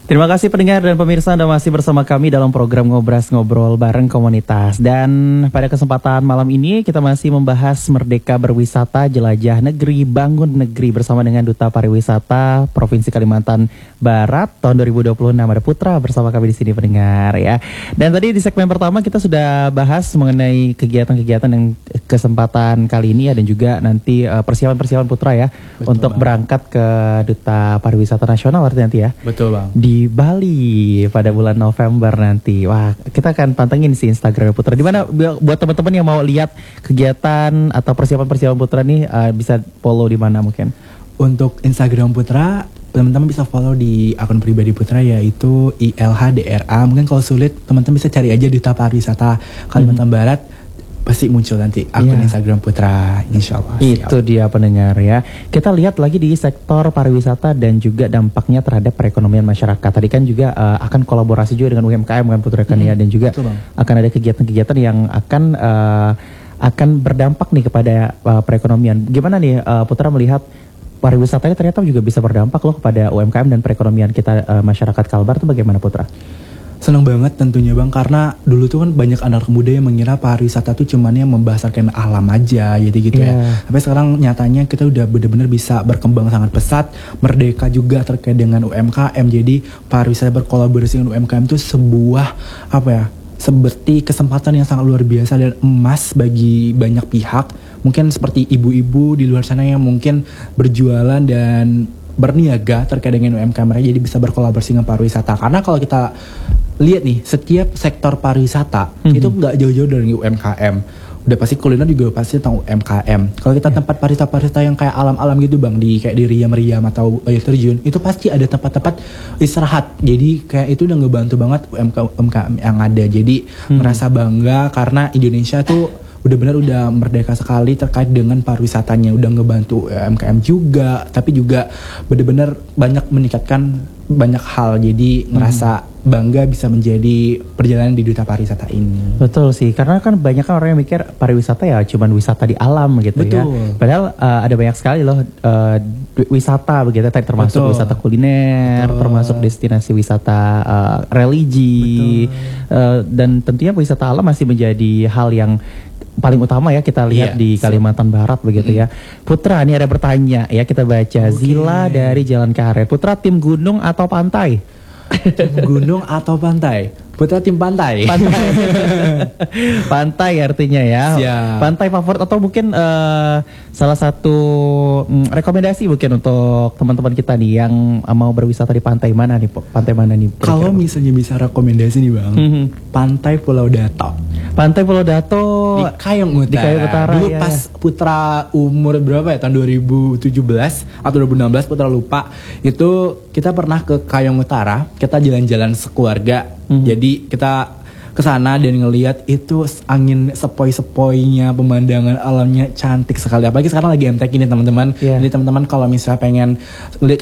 Terima kasih pendengar dan pemirsa Anda masih bersama kami dalam program Ngobras Ngobrol bareng komunitas. Dan pada kesempatan malam ini kita masih membahas Merdeka Berwisata Jelajah Negeri Bangun Negeri bersama dengan Duta Pariwisata Provinsi Kalimantan Barat tahun 2026. Ada Putra bersama kami di sini pendengar ya. Dan tadi di segmen pertama kita sudah bahas mengenai kegiatan-kegiatan yang kesempatan kali ini ya, dan juga nanti persiapan-persiapan Putra ya. Betul, untuk berangkat ke Duta Pariwisata Nasional nanti ya. Betul Bang. Di Bali pada bulan November nanti. Wah, kita akan pantengin sih Instagram Putra. Di mana buat teman-teman yang mau lihat kegiatan atau persiapan-persiapan Putra nih bisa follow di mana mungkin? Untuk Instagram Putra, teman-teman bisa follow di akun pribadi Putra yaitu ILHDRA. Mungkin kalau sulit teman-teman bisa cari aja Duta Pariwisata Kalimantan Barat. Pasti muncul nanti akun Instagram Putra, insya Allah. Itu dia pendengar ya. Kita lihat lagi di sektor pariwisata dan juga dampaknya terhadap perekonomian masyarakat. Tadi kan juga akan kolaborasi juga dengan UMKM kan Putra kan ya, dan juga akan ada kegiatan-kegiatan yang akan berdampak nih kepada perekonomian. Gimana nih Putra melihat pariwisatanya ternyata juga bisa berdampak loh kepada UMKM dan perekonomian kita masyarakat Kalbar itu bagaimana Putra? Senang banget tentunya Bang, karena dulu tuh kan banyak anak muda yang mengira pariwisata tuh cuman yang membahaskan alam aja gitu ya. Tapi sekarang nyatanya kita udah benar-benar bisa berkembang sangat pesat, merdeka juga terkait dengan UMKM. Jadi pariwisata berkolaborasi dengan UMKM itu sebuah seperti kesempatan yang sangat luar biasa dan emas bagi banyak pihak. Mungkin seperti ibu-ibu di luar sana yang mungkin berjualan dan berniaga terkait dengan UMKM mereka, jadi bisa berkolaborasi dengan pariwisata. Karena kalau kita lihat nih, setiap sektor pariwisata itu nggak jauh-jauh dari UMKM. Udah pasti kuliner juga pasti tentang UMKM. Kalau kita tempat pariwisata yang kayak alam-alam gitu Bang, kayak di Riam-Riam atau air terjun, itu pasti ada tempat-tempat istirahat. Jadi kayak itu udah ngebantu banget UMKM yang ada. Jadi merasa bangga karena Indonesia tuh udah merdeka sekali terkait dengan pariwisatanya, udah ngebantu UMKM juga, tapi juga benar-benar banyak meningkatkan banyak hal. Jadi ngerasa bangga bisa menjadi perjalanan di Duta Pariwisata ini. Betul sih, karena kan banyak kan orang yang mikir pariwisata ya cuman wisata di alam gitu. Betul. Ya. Padahal ada banyak sekali loh wisata begitu, termasuk wisata kuliner, termasuk destinasi wisata religi, dan tentunya wisata alam masih menjadi hal yang paling utama ya kita lihat di Kalimantan Barat begitu ya. Putra, ini ada bertanya ya, kita baca. Zila dari Jalan Karet. Putra tim gunung atau pantai? Gunung atau pantai? Putra tim pantai. Pantai artinya ya. Siap. Pantai favorit atau mungkin salah satu rekomendasi mungkin untuk teman-teman kita nih yang mau berwisata di pantai mana nih? Pantai mana nih? Kalau misalnya bisa rekomendasi nih Bang, Pantai Pulau Dato. Pantai Pulau Dato di Kayong Utara. Di Kayong Utara. Dulu pas Putra umur berapa ya? Tahun 2017 atau 2016 Putra lupa. Itu kita pernah ke Kayong Utara, kita jalan-jalan sekeluarga. Jadi kita kesana dan ngelihat itu angin sepoi-sepoinya, pemandangan alamnya cantik sekali. Apalagi sekarang lagi MTQ ini teman-teman. Jadi teman-teman kalau misalnya pengen lihat